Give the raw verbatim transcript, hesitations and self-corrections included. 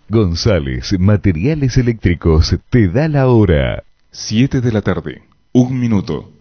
González Materiales Eléctricos te da la hora. Siete de la tarde, un minuto.